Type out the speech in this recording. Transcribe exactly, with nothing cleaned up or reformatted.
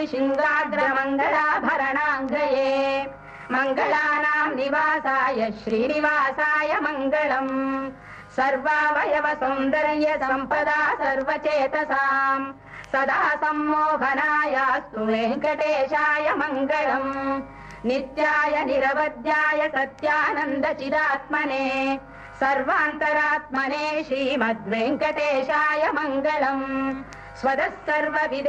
शिङ्गाग्रमङ्गलाभरणाङ्गये मङ्गलानां निवासाय श्रीनिवासाय मङ्गलम् सर्वावयव सौन्दर्य सम्पदा सर्वचेतसाम् सदा सम्मोहनायास्तु वेङ्कटेशाय मङ्गलम् नित्याय निरवध्याय सत्यानन्द चिदात्मने सर्वान्तरात्मने श्रीमद्वेङ्कटेशाय मङ्गलम् स्वतः सर्वविदे